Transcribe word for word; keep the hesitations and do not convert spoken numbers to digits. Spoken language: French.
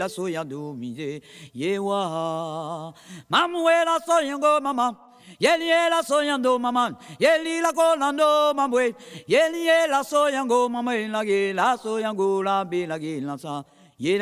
la soyando mije yewa mamuela soyango mama yeli la soyando mama yeli la colando mamwe yeli la soyango mama la la soyango la be la la sa